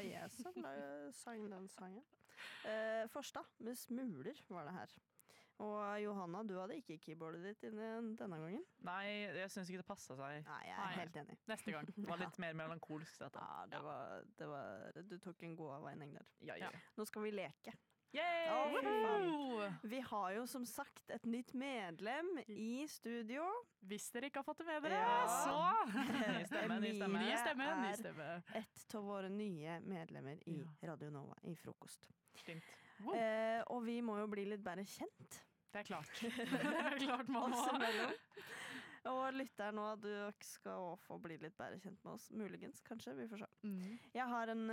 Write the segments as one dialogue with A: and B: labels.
A: jeg som sang den sangen. Forstad med smuler var det her. Og Johanna, du hadde ikke keyboardet ditt inne denne gangen?
B: Nei, jeg synes ikke det passet seg.
A: Nei, jeg er helt enig.
B: Neste gang. Det var litt mer melankolsk dette.
A: Ja, du tok en god avveining der.
B: Ja.
A: Nå skal vi leke.
B: Yay!
A: Vi har jo som sagt et nytt medlem i studio.
C: Hvis dere ikke har fått det med dere, så
A: Emilie
C: stemme.
A: er et av våre nye medlemmer i Radio Nova i frokost.
B: Fint.
A: Og vi må jo bli litt bedre kjent.
C: Det er klart. Det er klart man må.
A: Og lytter nå, du skal også få bli litt bedre kjent med oss. Muligens, kanskje. Vi får se. Jeg har en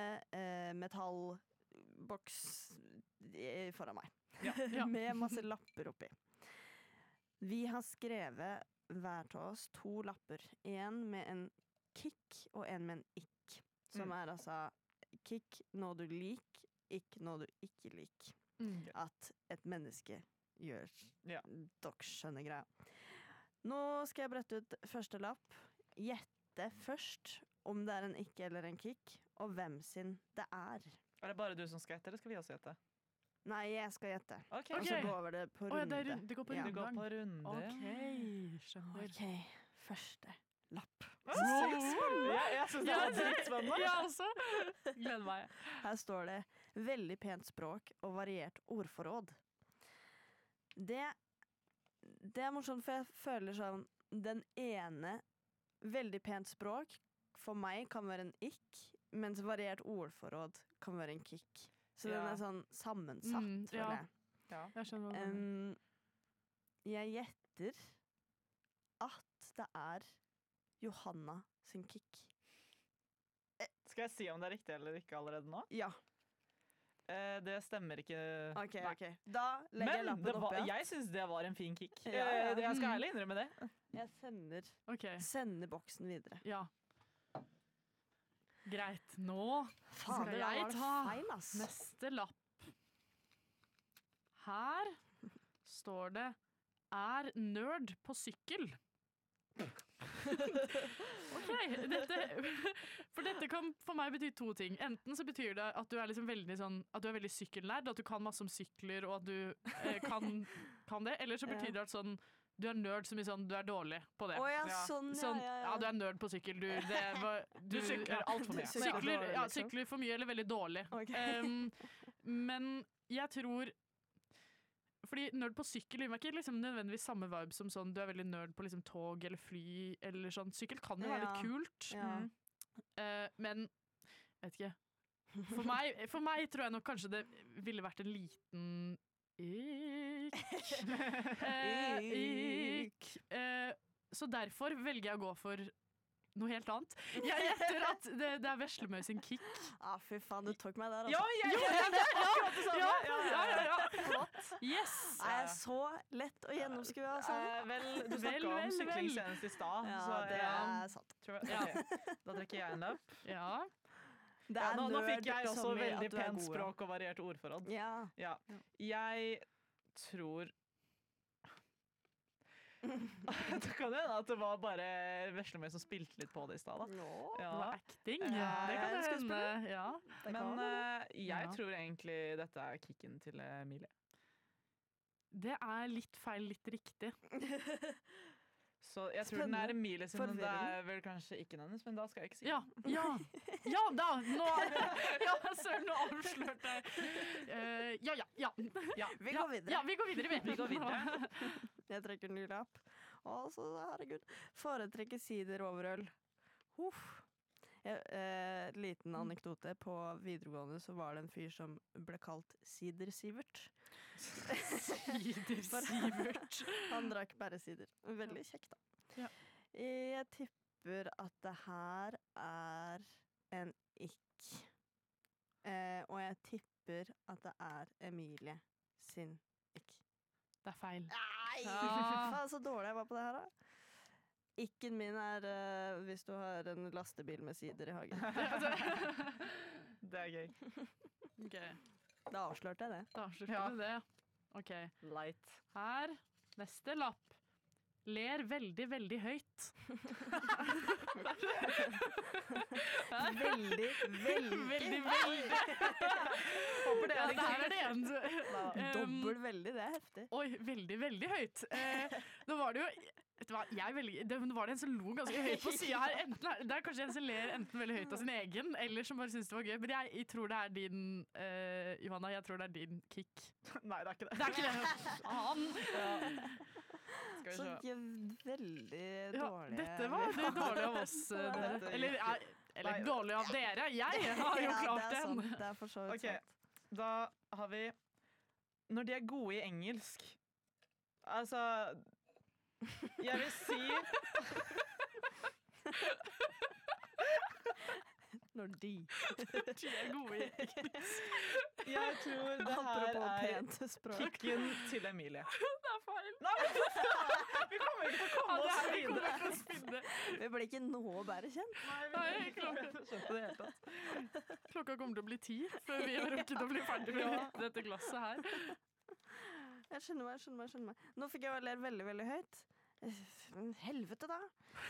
A: metallboks foran meg.
C: Ja.
A: Med masse lapper oppi. Vi har skrevet hver til oss 2 lapper. En med en kick og en med en ikk. Som er altså kick, noe du liker, ikke noe du ikke liker. At et menneske gjør. Dere skjønner greia. Nå skal jeg brette ut første lapp. Gjette først om det er en ikke eller en kick, og hvem sin det er.
B: Er det bare du som skal gjette, eller skal vi også gjette?
A: Nei, jeg skal gjette.
B: Ok.
A: Og så går det på runde.
C: Det går på runde.
B: Det går på runde.
C: Ok, skjønner.
A: Ok, første lapp.
B: Jeg synes det var dritspennende.
C: Ja, også. Gleder meg.
A: Her står det veldig pent språk og variert ordforråd. Det er morsomt, for jeg føler sånn den ene veldig pent språk for meg kan være en ikk, mens variert ordforråd kan være en kick. Så den er sånn sammensatt, føler jeg.
C: Ja, jeg skjønner hva du mener.
A: Jeg gjetter at det er Johanna sin kick.
B: Skal jeg si om det er riktig eller ikke allerede nå?
A: Ja.
B: Det stemmer ikke.
A: Ok. Da legger jeg lappen opp igjen.
B: Jeg synes det var en fin kick.
A: Ja.
B: Jeg skal ærlig innrømme det.
A: Jeg sender boksen videre.
C: Ja. Greit, nå skal jeg ta neste lapp. Her står det er nerd på sykkel. For dette kan for meg bety 2 ting. Enten så betyr det at du er liksom veldig sånn, at du er veldig sykkelnerd, at du kan masse om sykler og at du kan det, eller så betyr det at sånn du er nerd som i sånn, du er dårlig på det.
A: Sånn,
C: ja, du er nerd på sykkel. Du
B: sykler alt for mye.
C: Sykler for mye eller veldig dårlig. Men jeg tror fordi nerd på sykkel gir meg ikke liksom nødvendigvis samme vibe som sånn, du er veldig nerd på liksom tog eller fly eller sånn. Sykkel kan jo være litt kult, men vet ikke. For meg tror jeg nok kanskje det ville vært en liten så derfor velger jeg å gå for noe helt annet. Jeg gjetter at det er Veslemøy sin kick.
A: Fy faen, du tok meg der,
C: altså. Ja. Flott. Yes.
A: Jeg er så lett å gjennomskue, altså.
B: Du snakket om sykling senest i stad.
A: Ja, det er sant.
B: Da trekker jeg en lapp.
C: Ja.
B: Nå fikk jeg også veldig pent språk og variert ordforråd.
A: Ja.
B: Jeg tror det kan hende at det var bare Veslemøy som spilte litt på det i stad.
C: Det var acting. Det kan det hende.
B: Men jeg tror egentlig dette er kicken til Emilie.
C: Det er litt feil, litt riktig.
B: Så jeg tror den er Emilie sin, men det er vel kanskje ikke hennes, men da skal jeg ikke si det.
C: Ja da! Nå avslørte jeg. Ja.
A: Vi går videre.
C: Ja, vi går videre.
A: Jeg trekker en ny lapp. Så herregud. Foretrekker sider over øl. Liten anekdote. På videregående så var det en fyr som ble kalt Sider-Sivert.
C: Sider-Sivert.
A: Han drakk bare sider. Veldig kjekt, da. Jeg tipper at det her er en ikk. Og jeg tipper at det er Emilie sin ikk.
C: Det er feil.
A: Nei, faen, så dårlig jeg var på det her, da. Ikken min er hvis du har en lastebil med sider i hagen.
B: Det er gøy.
C: Okay.
A: Da avslørte jeg det.
C: Ok.
B: Light.
C: Her, neste lapp. ler veldig, veldig høyt.
A: Veldig, veldig.
B: Håper det
C: Ja,
B: er
C: det her er det
B: riktig.
C: eneste.
A: Dobbelt veldig, det er heftig.
C: Oi, veldig, veldig høyt. Nå var det jo vet du hva, nå var det en som lo ganske høyt på siden her. Det er kanskje en som ler enten veldig høyt av sin egen, eller som bare synes det var gøy. Men jeg tror det er din, Johanna, jeg tror det er din kick.
B: Nei, det er ikke det.
C: Det er ikke det. Han.
B: Skal vi
A: Så
B: se.
A: veldig
C: Ja,
A: dårlig.
C: dette var det dårlige av oss, dere.
B: Dette-
C: Eller
B: Nei.
C: dårlig av dere. Jeg har jo klart
A: det er
C: den.
A: sant. Det er for så vidt
B: Ok,
A: sant.
B: da har vi Når de er gode i engelsk. Altså Jeg vil si
A: Når de
C: De er gode i
B: Jeg tror det her
A: Apropos
B: er
A: pent språk.
B: kicken til Emilie.
C: Det er feil.
B: Nei, men vi kommer ikke til å komme
C: Ja, det
B: oss
C: her vi kommer
B: videre.
C: til å spinne.
A: Vi blir ikke nå bare kjent.
C: Nei,
B: vi skjønte det i det hele tatt.
C: Klokka kommer til å bli 10 før vi har rukket å bli ferdig med dette glasset her.
A: Jeg skjønner meg. Nå fikk jeg ler veldig, veldig høyt. Helvete da.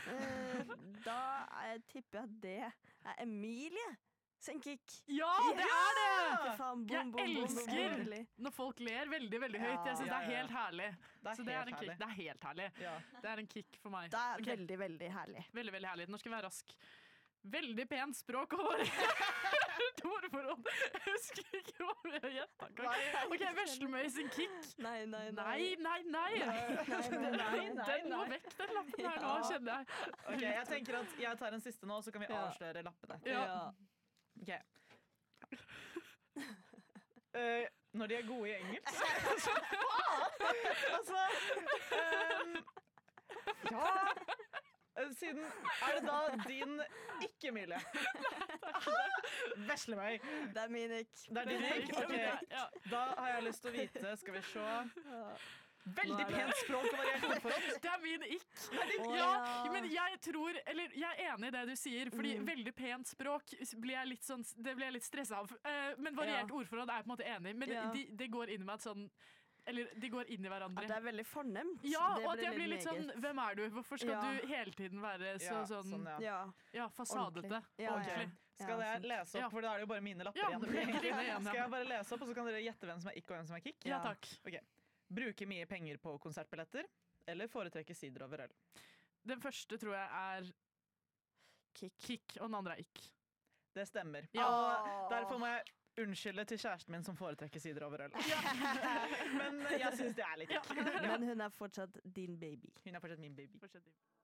A: Da tipper jeg at det er Emilie sin kick.
C: Ja, det er det!
A: Fy faen,
C: Jeg elsker
A: nydelig.
C: når folk ler veldig, veldig høyt. Jeg synes det er helt herlig. Så det er en kick. Det er helt herlig.
B: Ja.
C: Det er en kick for meg.
A: Det er
C: Ok.
A: veldig, veldig herlig.
C: Veldig, veldig herlig. Nå skal vi være rask. Veldig pent språk og ordforråd. Jeg husker ikke hva vi har gjetta engang. Ok, Veslemøy sin kick.
A: Nei.
C: Nei.
B: Nei.
C: Den må vekk, den lappen her nå, kjenner jeg.
B: Ok, jeg tenker at jeg tar en siste nå, så kan vi
A: Ja.
B: avsløre lappene.
C: Ja.
B: Ok. Når de er gode i engelsk. Altså ja. Siden er det da din ikke, Emilie? Vesle meg.
A: Det er min ikk.
B: Det er din ikke? Ok.
C: Ja.
B: Da har jeg lyst til å vite, skal vi se. Veldig
A: Nå er det-
B: pent språk og variert ordforråd.
C: Det er min ikk.
A: Å,
C: Ja, men jeg er enig i det du sier, fordi
A: Mm.
C: veldig pent språk blir jeg litt sånn, det blir jeg litt stresset av. Men variert
A: Ja.
C: ordforråd er jeg på en måte enig i, men
A: Ja.
C: det går inn med et sånn, eller de går inn i hverandre.
A: At det er veldig fornemt.
C: Ja,
A: Det
C: og at jeg blir litt sånn,
A: meget.
C: hvem er du? Hvorfor skal
A: Ja.
C: du hele tiden være så
B: Ja,
C: sånn,
B: ja.
A: Ja,
C: fasadete?
A: ordentlig. Ja,
C: Ordentlig.
B: Skal jeg
A: sant.
B: lese opp,
C: Ja.
B: for da er det jo bare mine lapper
C: Ja,
B: igjen.
C: det blir egentlig det igjen,
B: Skal
C: ja.
B: jeg bare lese opp, og så kan dere gjette hvem som er ikke og hvem som er kick?
C: Ja, takk.
B: Ok. Bruke mye penger på konsertbilletter, eller foretrekke sider over øl?
C: Den første tror jeg er kick, og den andre er ikk.
B: Det stemmer.
C: Ja.
B: Og derfor må jeg unnskylde til kjæresten min som foretrekker sider over øl. Men jeg synes det er litt ikk.
A: Men hun er fortsatt din baby.
B: Hun er fortsatt min baby.
C: Fortsett.